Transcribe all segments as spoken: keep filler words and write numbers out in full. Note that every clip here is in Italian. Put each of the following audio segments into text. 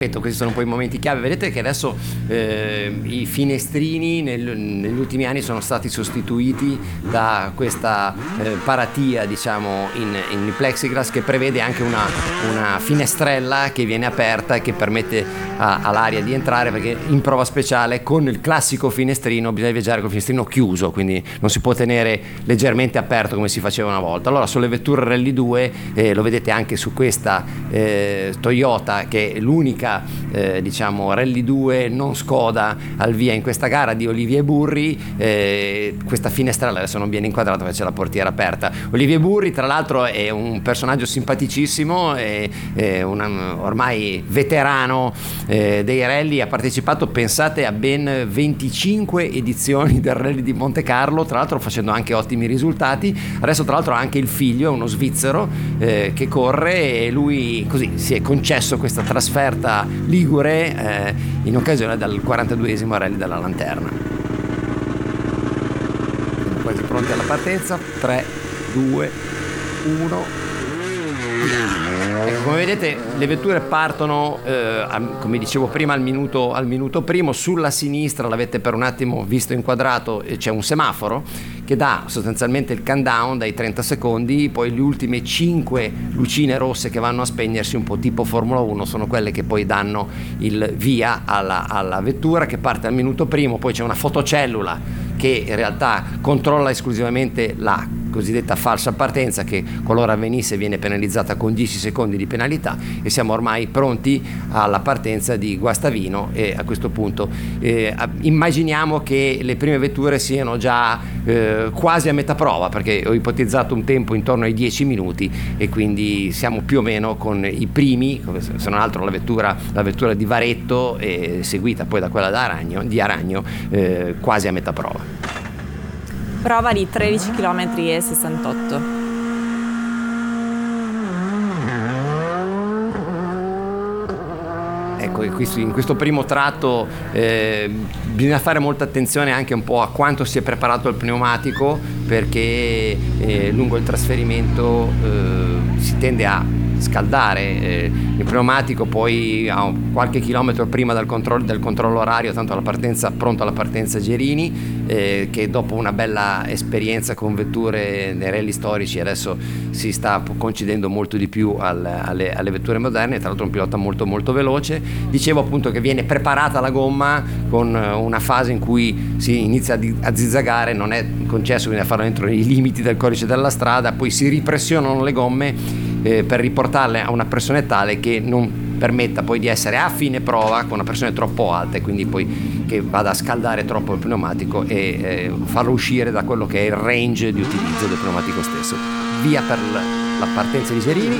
Questi sono un po' i momenti chiave. Vedete che adesso eh, i finestrini nel, negli ultimi anni sono stati sostituiti da questa eh, paratia, diciamo, in, in plexiglass, che prevede anche una, una finestrella che viene aperta e che permette a, all'aria di entrare, perché in prova speciale con il classico finestrino bisogna viaggiare con il finestrino chiuso, quindi non si può tenere leggermente aperto come si faceva una volta. Allora sulle vetture Rally due, eh, lo vedete anche su questa eh, Toyota, che è l'unica Eh, diciamo Rally due non Skoda al via in questa gara di Olivier Burri, eh, questa finestrella adesso non viene inquadrata perché c'è la portiera aperta. Olivier Burri tra l'altro è un personaggio simpaticissimo, è, è un ormai veterano eh, dei rally, ha partecipato, pensate, a ben venticinque edizioni del Rally di Monte Carlo, tra l'altro facendo anche ottimi risultati. Adesso tra l'altro ha anche il figlio, è uno svizzero eh, che corre, e lui così si è concesso questa trasferta ligure eh, in occasione del quarantaduesimo Rally della Lanterna. Siamo quasi pronti alla partenza. Tre, due, uno. Ecco, come vedete le vetture partono eh, come dicevo prima al minuto, al minuto primo. Sulla sinistra, l'avete per un attimo visto inquadrato, c'è un semaforo che dà sostanzialmente il countdown dai trenta secondi, poi le ultime cinque lucine rosse che vanno a spegnersi, un po' tipo Formula uno, sono quelle che poi danno il via alla, alla vettura, che parte al minuto primo. Poi c'è una fotocellula che in realtà controlla esclusivamente la cosiddetta falsa partenza, che qualora avvenisse viene penalizzata con dieci secondi di penalità, e siamo ormai pronti alla partenza di Guastavino. E a questo punto eh, immaginiamo che le prime vetture siano già eh, quasi a metà prova, perché ho ipotizzato un tempo intorno ai dieci minuti, e quindi siamo più o meno con i primi, se non altro la vettura, la vettura di Varetto, eh, seguita poi da quella da Aragno, di Aragno, eh, quasi a metà prova. Prova di tredici chilometri e sessantotto. Ecco, in questo primo tratto eh, bisogna fare molta attenzione anche un po' a quanto si è preparato il pneumatico, perché eh, lungo il trasferimento eh, si tende a scaldare eh, il pneumatico poi a qualche chilometro prima del controllo, del controllo orario, tanto alla partenza, pronto alla partenza Gerini, eh, che dopo una bella esperienza con vetture nei rally storici adesso si sta concedendo molto di più al, alle, alle vetture moderne. Tra l'altro un pilota molto molto veloce. Dicevo appunto che viene preparata la gomma con una fase in cui si inizia a zizzagare, non è concesso, bisogna farlo entro i limiti del codice della strada, poi si ripressionano le gomme Eh, per riportarle a una pressione tale che non permetta poi di essere a fine prova con una pressione troppo alta, e quindi poi che vada a scaldare troppo il pneumatico e eh, farlo uscire da quello che è il range di utilizzo del pneumatico stesso. Via per la partenza di Gerini.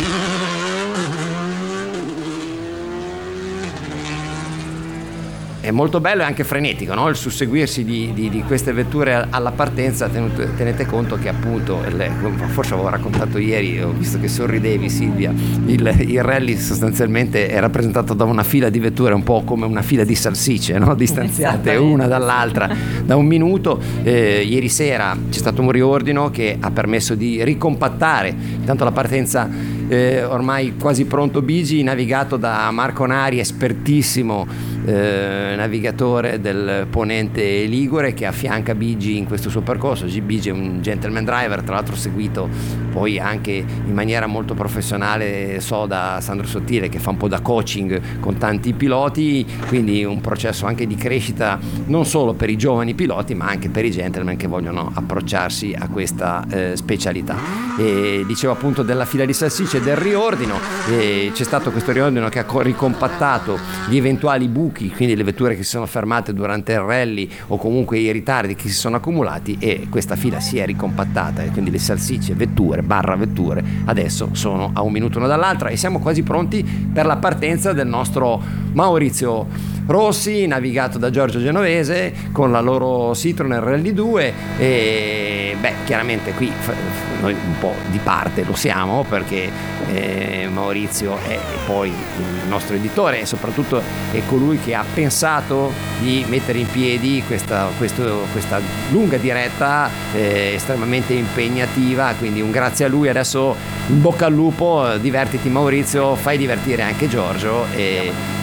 È molto bello e anche frenetico, no? Il susseguirsi di, di, di queste vetture alla partenza. Tenete, tenete conto che appunto, forse avevo raccontato ieri, ho visto che sorridevi Silvia, il, il rally sostanzialmente è rappresentato da una fila di vetture un po' come una fila di salsicce, no? Distanziate una dall'altra da un minuto. Eh, ieri sera c'è stato un riordino che ha permesso di ricompattare intanto la partenza. Eh, ormai quasi pronto Bigi, navigato da Marco Nari, espertissimo eh, navigatore del ponente ligure, che affianca Bigi in questo suo percorso. Bigi è un gentleman driver, tra l'altro seguito poi anche in maniera molto professionale so da Sandro Sottile, che fa un po' da coaching con tanti piloti, quindi un processo anche di crescita non solo per i giovani piloti ma anche per i gentleman che vogliono approcciarsi a questa eh, specialità. E dicevo appunto della fila di salsicce, del riordino, e c'è stato questo riordino che ha ricompattato gli eventuali buchi, quindi le vetture che si sono fermate durante il rally o comunque i ritardi che si sono accumulati, e questa fila si è ricompattata, e quindi le salsicce vetture barra vetture adesso sono a un minuto una dall'altra, e siamo quasi pronti per la partenza del nostro Maurizio Rossi, navigato da Giorgio Genovese con la loro Citroen Rally due. E beh, chiaramente qui noi un po' di parte lo siamo, perché eh, Maurizio è poi il nostro editore e soprattutto è colui che ha pensato di mettere in piedi questa, questo, questa lunga diretta eh, estremamente impegnativa, quindi un grazie a lui. Adesso in bocca al lupo, divertiti Maurizio, fai divertire anche Giorgio, e